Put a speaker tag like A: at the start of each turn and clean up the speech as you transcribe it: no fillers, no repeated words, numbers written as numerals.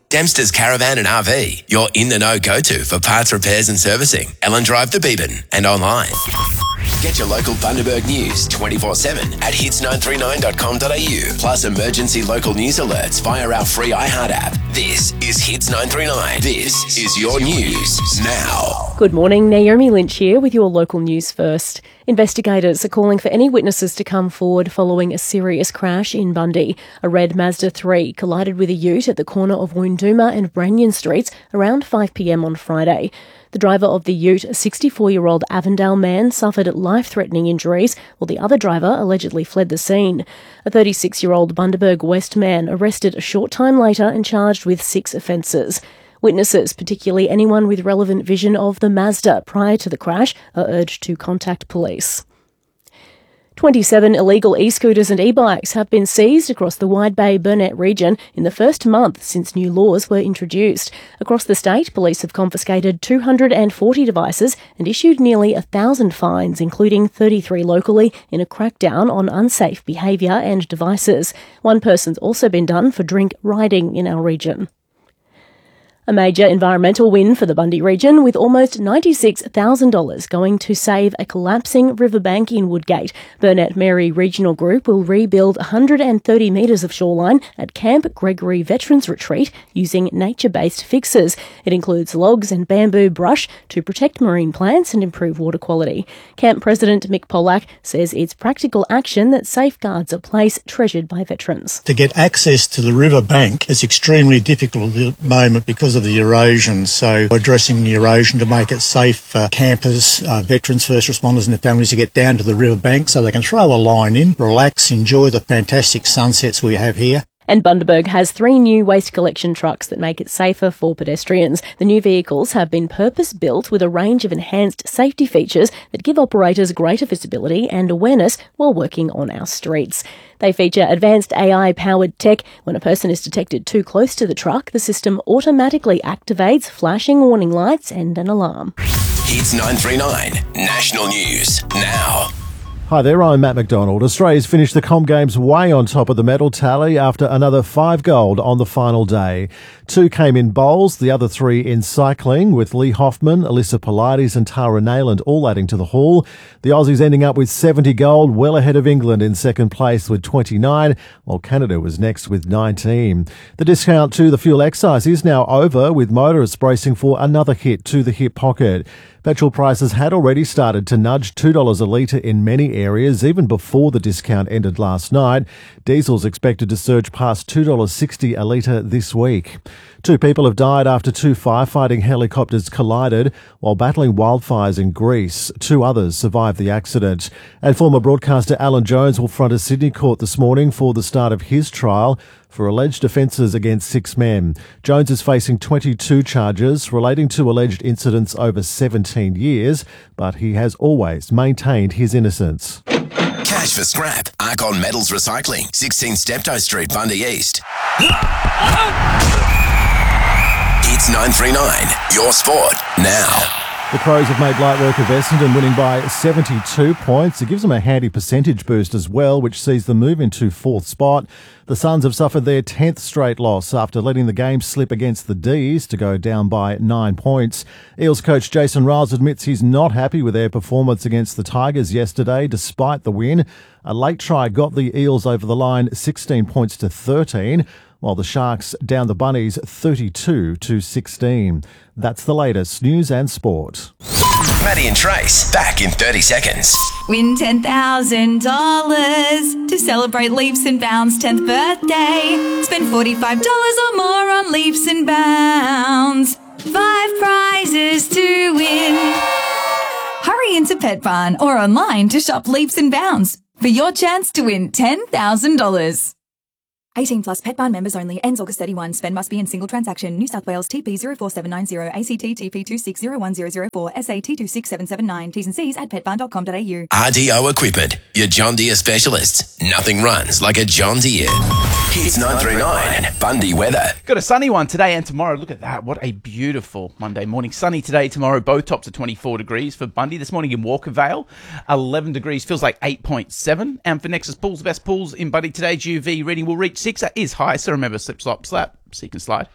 A: Dempster's Caravan and RV, your in-the-know go-to for parts repairs and servicing. Ellen Drive to Beeban and online. Get your local Bundaberg news 24/7 at hits939.com.au. Plus emergency local news alerts via our free iHeart app. This is Hits 939. This is your news now.
B: Good morning, Naomi Lynch here with your local news first. Investigators are calling for any witnesses to come forward following a serious crash in Bundy. A red Mazda 3 collided with a ute at the corner of Woondooma and Branyon Streets around 5 p.m. on Friday. The driver of the ute, a 64-year-old Avondale man, suffered life-threatening injuries, while the other driver allegedly fled the scene. A 36-year-old Bundaberg West man arrested a short time later and charged with 6 offences. Witnesses, particularly anyone with relevant vision of the Mazda prior to the crash, are urged to contact police. 27 illegal e-scooters and e-bikes have been seized across the Wide Bay Burnett region in the first month since new laws were introduced. Across the state, police have confiscated 240 devices and issued nearly 1,000 fines, including 33 locally, in a crackdown on unsafe behaviour and devices. One person's also been done for drink riding in our region. A major environmental win for the Bundy region, with almost $96,000 going to save a collapsing riverbank in Woodgate. Burnett Mary Regional Group will rebuild 130 metres of shoreline at Camp Gregory Veterans Retreat using nature-based fixes. It includes logs and bamboo brush to protect marine plants and improve water quality. Camp President Mick Pollack says it's practical action that safeguards a place treasured by veterans.
C: To get access to the riverbank is extremely difficult at the moment because of the erosion, so addressing the erosion to make it safe for campers, veterans, first responders and their families to get down to the riverbank so they can throw a line in, relax, enjoy the fantastic sunsets we have here.
B: And Bundaberg has 3 new waste collection trucks that make it safer for pedestrians. The new vehicles have been purpose-built with a range of enhanced safety features that give operators greater visibility and awareness while working on our streets. They feature advanced AI-powered tech. When a person is detected too close to the truck, the system automatically activates flashing warning lights and an alarm.
A: Hits 939 National News now.
D: Hi there, I'm Matt McDonald. Australia's finished the Com Games way on top of the medal tally after another 5 gold on the final day. 2 came in bowls, the other 3 in cycling, with Lee Hoffman, Alyssa Pilates and Tara Nayland all adding to the haul. The Aussies ending up with 70 gold, well ahead of England in second place with 29, while Canada was next with 19. The discount to the fuel excise is now over, with motorists bracing for another hit to the hip pocket. Petrol prices had already started to nudge $2 a litre in many areas, even before the discount ended last night. Diesel's expected to surge past $2.60 a litre this week. 2 people have died after 2 firefighting helicopters collided while battling wildfires in Greece. 2 others survived the accident. And former broadcaster Alan Jones will front a Sydney court this morning for the start of his trial for alleged offences against 6 men. Jones is facing 22 charges relating to alleged incidents over 17 years, but he has always maintained his innocence.
A: Cash for scrap. Arcon Metals Recycling. 16 Steptoe Street, Bundy East. Hits 939. Your sport now.
D: The Crows have made light work of Essendon, winning by 72 points. It gives them a handy percentage boost as well, which sees them move into 4th spot. The Suns have suffered their 10th straight loss after letting the game slip against the D's to go down by 9 points. Eels coach Jason Riles admits he's not happy with their performance against the Tigers yesterday, despite the win. A late try got the Eels over the line 16 points to 13, while the Sharks down the Bunnies 32 to 16. That's the latest news and sport.
A: Maddie and Trace, back in 30 seconds.
E: Win $10,000 to celebrate Leaps and Bounds 10th birthday. Spend $45 or more on Leaps and Bounds. 5 prizes to win. Hurry into Pet Barn or online to shop Leaps and Bounds for your chance to win $10,000.
F: 18 plus Pet Barn members only. Ends August 31. Spend must be in single transaction. New South Wales TP 04790 ACT TP 260104 SAT 26779. T's and C's at petbarn.com.au.
A: RDO Equipment, your John Deere specialists. Nothing runs like a John Deere. Hits 939. Bundy weather.
G: Got a sunny one today and tomorrow. Look at that. What a beautiful Monday morning. Sunny today, tomorrow. Both tops are 24 degrees for Bundy. This morning in Walker Vale, 11 degrees. Feels like 8.7. And for Nexus Pools, best pools in Bundy today, UV reading will reach 6. That is high, so remember, slip, slop, slap, seek and slide.